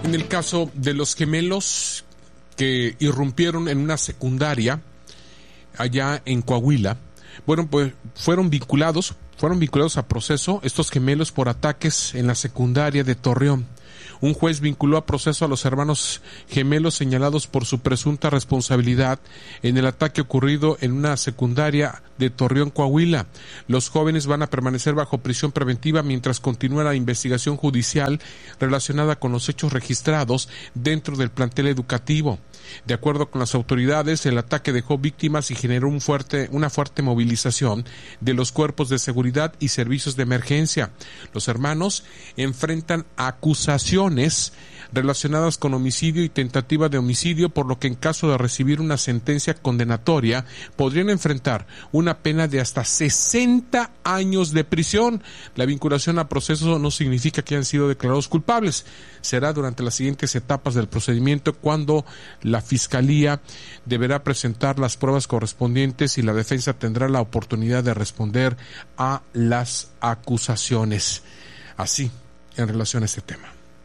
En el caso de los gemelos que irrumpieron en una secundaria allá en Coahuila, bueno, pues fueron vinculados a proceso estos gemelos por ataques en la secundaria de Torreón. Un juez vinculó a proceso a los hermanos gemelos señalados por su presunta responsabilidad en el ataque ocurrido en una secundaria de Torreón, Coahuila. Los jóvenes van a permanecer bajo prisión preventiva mientras continúa la investigación judicial relacionada con los hechos registrados dentro del plantel educativo. De acuerdo con las autoridades, el ataque dejó víctimas y generó una fuerte movilización de los cuerpos de seguridad y servicios de emergencia. Los hermanos enfrentan acusaciones relacionadas con homicidio y tentativa de homicidio, por lo que en caso de recibir una sentencia condenatoria podrían enfrentar una pena de hasta 60 años de prisión. La vinculación a proceso no significa que hayan sido declarados culpables. Será durante las siguientes etapas del procedimiento cuando la Fiscalía deberá presentar las pruebas correspondientes y la defensa tendrá la oportunidad de responder a las acusaciones. Así, en relación a este tema.